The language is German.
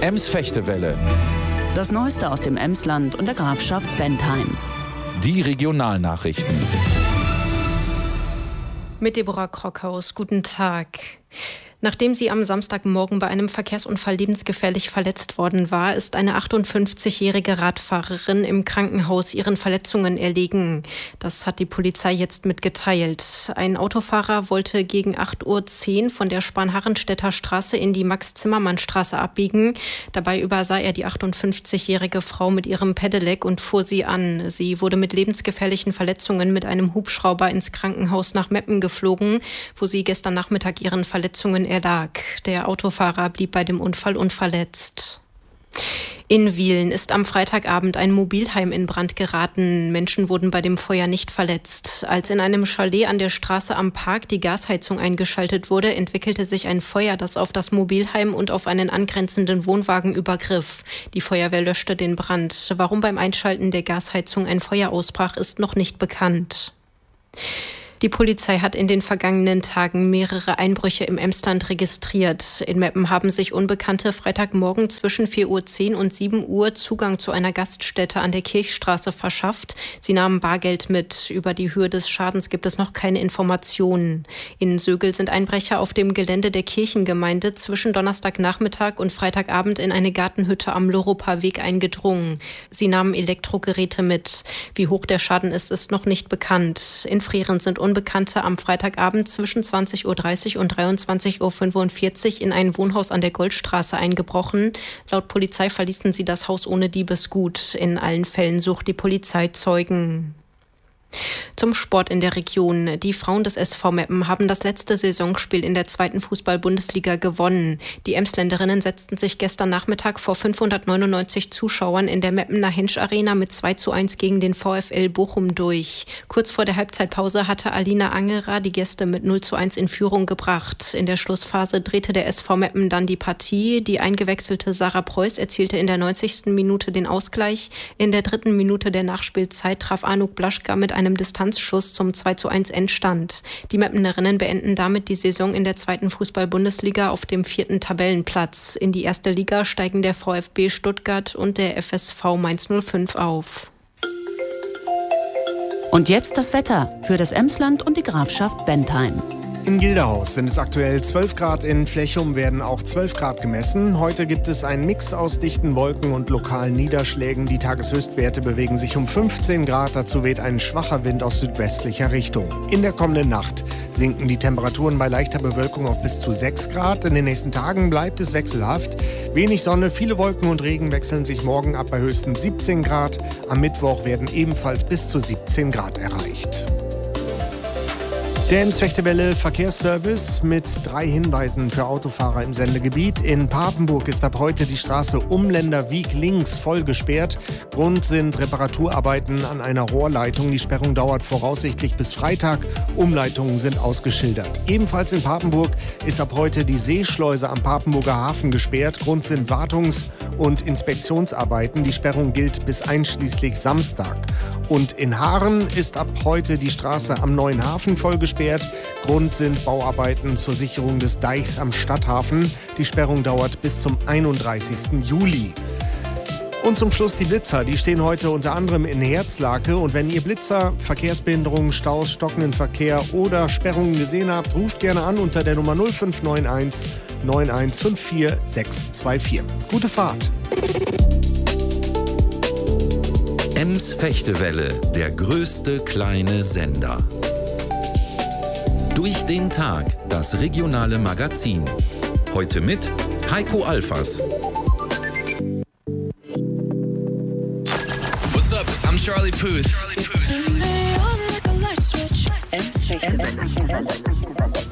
Ems-Fechtewelle. Das Neueste aus dem Emsland und der Grafschaft Bentheim. Die Regionalnachrichten. Mit Deborah Krockhaus. Guten Tag. Nachdem sie am Samstagmorgen bei einem Verkehrsunfall lebensgefährlich verletzt worden war, ist eine 58-jährige Radfahrerin im Krankenhaus ihren Verletzungen erlegen. Das hat die Polizei jetzt mitgeteilt. Ein Autofahrer wollte gegen 8:10 Uhr von der Spanharrenstädter Straße in die Max-Zimmermann-Straße abbiegen. Dabei übersah er die 58-jährige Frau mit ihrem Pedelec und fuhr sie an. Sie wurde mit lebensgefährlichen Verletzungen mit einem Hubschrauber ins Krankenhaus nach Meppen geflogen, wo sie gestern Nachmittag ihren Verletzungen erlag. Der Autofahrer blieb bei dem Unfall unverletzt. In Wielen ist am Freitagabend ein Mobilheim in Brand geraten. Menschen wurden bei dem Feuer nicht verletzt. Als in einem Chalet an der Straße am Park die Gasheizung eingeschaltet wurde, entwickelte sich ein Feuer, das auf das Mobilheim und auf einen angrenzenden Wohnwagen übergriff. Die Feuerwehr löschte den Brand. Warum beim Einschalten der Gasheizung ein Feuer ausbrach, ist noch nicht bekannt. Die Polizei hat in den vergangenen Tagen mehrere Einbrüche im Emsland registriert. In Meppen haben sich Unbekannte Freitagmorgen zwischen 4:10 Uhr und 7 Uhr Zugang zu einer Gaststätte an der Kirchstraße verschafft. Sie nahmen Bargeld mit. Über die Höhe des Schadens gibt es noch keine Informationen. In Sögel sind Einbrecher auf dem Gelände der Kirchengemeinde zwischen Donnerstagnachmittag und Freitagabend in eine Gartenhütte am Loroper Weg eingedrungen. Sie nahmen Elektrogeräte mit. Wie hoch der Schaden ist, ist noch nicht bekannt. In Freren sind Unbekannte am Freitagabend zwischen 20:30 Uhr und 23:45 Uhr in ein Wohnhaus an der Goldstraße eingebrochen. Laut Polizei verließen sie das Haus ohne Diebesgut. In allen Fällen sucht die Polizei Zeugen. Zum Sport in der Region. Die Frauen des SV Meppen haben das letzte Saisonspiel in der 2. Fußball-Bundesliga gewonnen. Die Emsländerinnen setzten sich gestern Nachmittag vor 599 Zuschauern in der Meppener Hensch Arena mit 2:1 gegen den VfL Bochum durch. Kurz vor der Halbzeitpause hatte Alina Angerer die Gäste mit 0:1 in Führung gebracht. In der Schlussphase drehte der SV Meppen dann die Partie. Die eingewechselte Sarah Preuß erzielte in der 90. Minute den Ausgleich. In der 3. Minute der Nachspielzeit traf Anuk Blaschka mit einem Distanzschuss zum 2:1 Endstand. Die Meppenerinnen beenden damit die Saison in der 2. Fußball-Bundesliga auf dem 4. Tabellenplatz. In die 1. Liga steigen der VfB Stuttgart und der FSV Mainz 05 auf. Und jetzt das Wetter für das Emsland und die Grafschaft Bentheim. In Gilderhaus sind es aktuell 12 Grad, in Flechum werden auch 12 Grad gemessen. Heute gibt es einen Mix aus dichten Wolken und lokalen Niederschlägen. Die Tageshöchstwerte bewegen sich um 15 Grad, dazu weht ein schwacher Wind aus südwestlicher Richtung. In der kommenden Nacht sinken die Temperaturen bei leichter Bewölkung auf bis zu 6 Grad. In den nächsten Tagen bleibt es wechselhaft. Wenig Sonne, viele Wolken und Regen wechseln sich morgen ab bei höchstens 17 Grad. Am Mittwoch werden ebenfalls bis zu 17 Grad erreicht. Der Ems-Fechtewelle Verkehrsservice mit 3 Hinweisen für Autofahrer im Sendegebiet. In Papenburg ist ab heute die Straße Umländerweg links voll gesperrt. Grund sind Reparaturarbeiten an einer Rohrleitung. Die Sperrung dauert voraussichtlich bis Freitag. Umleitungen sind ausgeschildert. Ebenfalls in Papenburg ist ab heute die Seeschleuse am Papenburger Hafen gesperrt. Grund sind Wartungs- und Inspektionsarbeiten. Die Sperrung gilt bis einschließlich Samstag. Und in Haaren ist ab heute die Straße am Neuen Hafen voll gesperrt. Grund sind Bauarbeiten zur Sicherung des Deichs am Stadthafen. Die Sperrung dauert bis zum 31. Juli. Und zum Schluss die Blitzer. Die stehen heute unter anderem in Herzlake. Und wenn ihr Blitzer, Verkehrsbehinderungen, Staus, stockenden Verkehr oder Sperrungen gesehen habt, ruft gerne an unter der Nummer 0591 9154 624. Gute Fahrt. Ems-Fechtewelle, der größte kleine Sender. Durch den Tag, das regionale Magazin. Heute mit Heiko Alfers. What's up? I'm Charlie Puth. Ems-Fechtewelle.